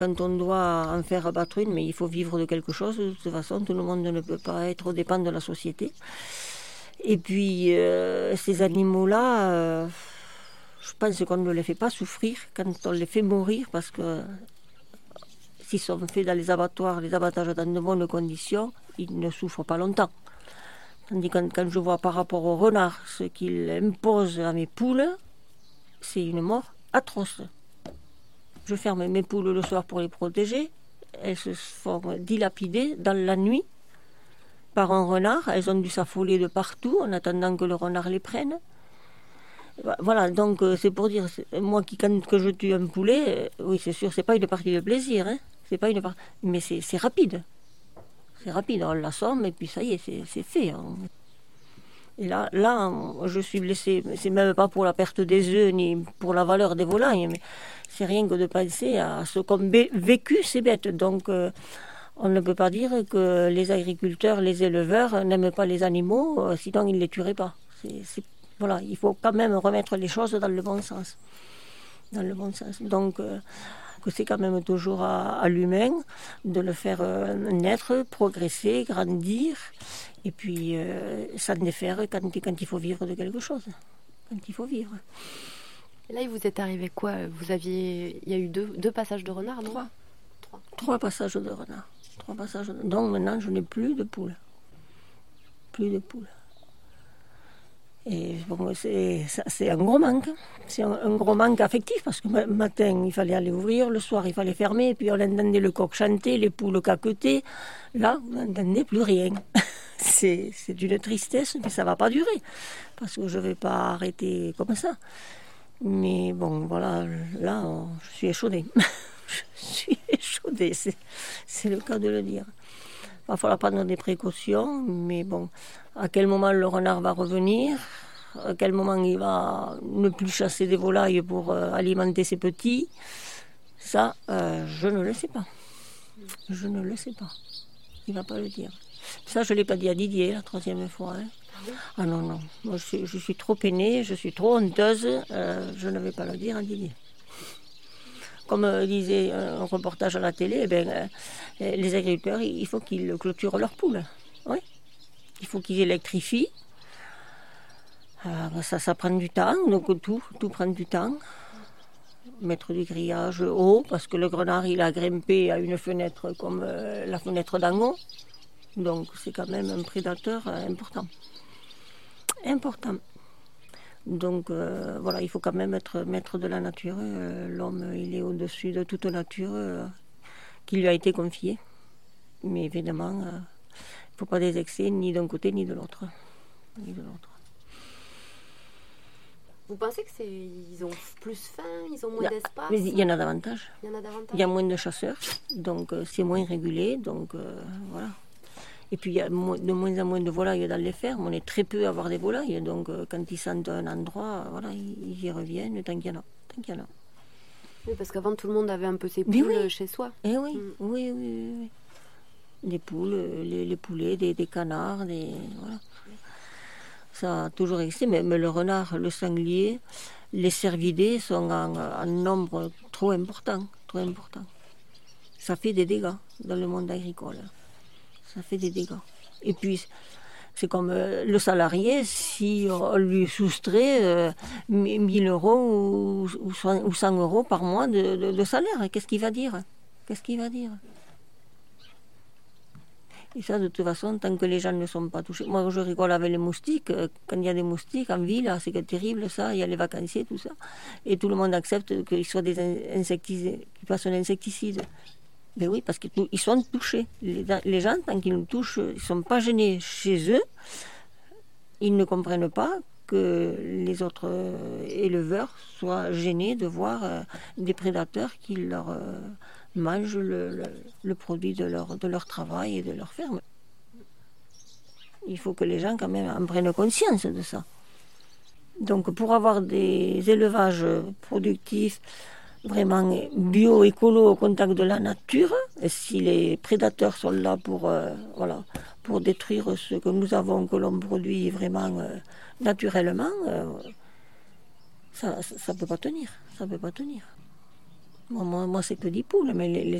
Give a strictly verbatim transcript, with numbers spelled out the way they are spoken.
Quand on doit en faire abattre une, mais il faut vivre de quelque chose. De toute façon, tout le monde ne peut pas être au dépend de la société. Et puis, euh, ces animaux-là, euh, je pense qu'on ne les fait pas souffrir quand on les fait mourir, parce que s'ils sont faits dans les abattoirs, les abattages dans de bonnes conditions, ils ne souffrent pas longtemps. Tandis que quand, quand je vois par rapport au renard ce qu'il impose à mes poules, c'est une mort atroce. Je ferme mes poules le soir pour les protéger. Elles se font dilapider dans la nuit par un renard. Elles ont dû s'affoler de partout en attendant que le renard les prenne. Voilà, donc c'est pour dire, moi qui quand que je tue un poulet, oui c'est sûr, c'est pas une partie de plaisir, hein, c'est pas une part... mais c'est, c'est rapide. C'est rapide, on l'assomme et puis ça y est, c'est, c'est fait. Hein. Et là, là, je suis blessée. C'est même pas pour la perte des œufs ni pour la valeur des volailles, mais c'est rien que de penser à ce qu'ont vécu ces bêtes. Donc, euh, on ne peut pas dire que les agriculteurs, les éleveurs n'aiment pas les animaux, euh, sinon ils ne les tueraient pas. C'est, c'est, voilà, il faut quand même remettre les choses dans le bon sens. Dans le bon sens. Donc, euh, que c'est quand même toujours à, à l'humain de le faire euh, naître, progresser, grandir, et puis euh, s'en défaire quand, quand il faut vivre de quelque chose. Quand il faut vivre. Et là, il vous est arrivé quoi? Vous aviez, il y a eu deux, deux passages de renard, non? Trois. Trois. Trois passages de renard. Trois passages de... Donc maintenant, je n'ai plus de poules. Plus de poules. Et bon, c'est, c'est un gros manque. C'est un, un gros manque affectif parce que le matin, il fallait aller ouvrir, le soir, il fallait fermer, et puis on entendait le coq chanter, les poules caqueter. Là, vous n'entendez plus rien. C'est, c'est d'une tristesse, mais ça ne va pas durer parce que je ne vais pas arrêter comme ça. Mais bon, voilà, là, je suis échaudée. Je suis échaudée, c'est, c'est le cas de le dire. Il va falloir prendre des précautions, mais bon, à quel moment le renard va revenir, à quel moment il va ne plus chasser des volailles pour euh, alimenter ses petits, ça, euh, je ne le sais pas. Je ne le sais pas. Il ne va pas le dire. Ça, je ne l'ai pas dit à Didier la troisième fois. Hein. Ah non, non, moi, je, suis, je suis trop peinée, je suis trop honteuse, euh, je ne vais pas le dire à Didier. Comme euh, disait un reportage à la télé, eh bien, euh, les agriculteurs, il faut qu'ils clôturent leurs poules. Oui. Il faut qu'ils électrifient. Euh, ça, ça prend du temps, donc tout, tout prend du temps. Mettre du grillage haut, parce que le renard, il a grimpé à une fenêtre comme euh, la fenêtre d'en haut. Donc c'est quand même un prédateur euh, important. Important. Donc euh, voilà, il faut quand même être maître de la nature. Euh, l'homme, il est au-dessus de toute nature euh, qui lui a été confiée. Mais évidemment, il euh, ne faut pas des excès ni d'un côté ni de l'autre. Ni de l'autre. Vous pensez que c'est ils ont plus faim, ils ont moins Il d'espace? Mais il y en a davantage. Il y en a davantage. Il y a moins de chasseurs, donc euh, c'est moins régulé, donc euh, voilà. Et puis il y a de moins en moins de volailles dans les fermes. On est très peu à avoir des volailles, donc euh, quand ils sentent un endroit, voilà, ils, ils y reviennent tant qu'il y en a. Tant qu'il y en a. Oui, parce qu'avant tout le monde avait un peu ses poules oui. chez soi. Eh oui, mm. oui, oui, oui, oui. Des poules, les, les poulets, des, des canards, des voilà. Ça a toujours existé, mais, mais le renard, le sanglier, les cervidés sont en, en nombre trop important, trop important. Ça fait des dégâts dans le monde agricole. Ça fait des dégâts. Et puis, c'est comme euh, le salarié, si on lui soustrait euh, mille euros ou, ou cent euros par mois de, de, de salaire, qu'est-ce qu'il va dire? Qu'est-ce qu'il va dire? Et ça, de toute façon, tant que les gens ne sont pas touchés. Moi, je rigole avec les moustiques. Quand il y a des moustiques en ville, c'est terrible, ça. Il y a les vacanciers, tout ça. Et tout le monde accepte qu'ils soient des insecticides, qu'ils passent un insecticide. Mais oui, parce qu'ils sont touchés. Les, les gens, tant qu'ils nous touchent, ils ne sont pas gênés chez eux. Ils ne comprennent pas que les autres éleveurs soient gênés de voir des prédateurs qui leur mangent le, le, le produit de leur, de leur travail et de leur ferme. Il faut que les gens, quand même, en prennent conscience de ça. Donc, pour avoir des élevages productifs, vraiment bio, écolo, au contact de la nature, et si les prédateurs sont là pour, euh, voilà, pour détruire ce que nous avons, que l'on produit vraiment euh, naturellement, euh, ça ne peut pas tenir. Ça peut pas tenir. Moi, moi, moi, c'est que des poules, mais les,